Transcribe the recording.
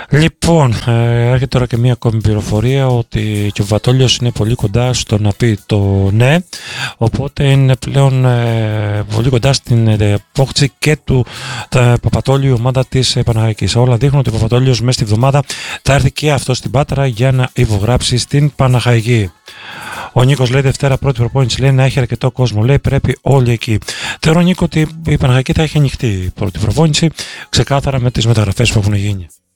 Λοιπόν, έρχεται τώρα και μία ακόμη πληροφορία ότι και ο Βατόλιος είναι πολύ κοντά στο να πει το ναι, οπότε είναι πλέον πολύ κοντά στην απόκτηση και του Παπατόλιου ομάδα της Παναχαϊκής. Όλα δείχνουν ότι ο Παπατόλιος μέσα στη βδομάδα θα έρθει και αυτό στην Πάτρα για να υπογράψει στην Παναχαϊκή. Ο Νίκος λέει Δευτέρα πρώτη προπόνηση, λέει να έχει αρκετό κόσμο, λέει πρέπει όλοι εκεί. Θεωρώ Νίκο ότι η Παναχαϊκή θα έχει ανοιχτή πρώτη προπόνηση, ξεκάθαρα με τις μεταγραφές που έχουν γίνει.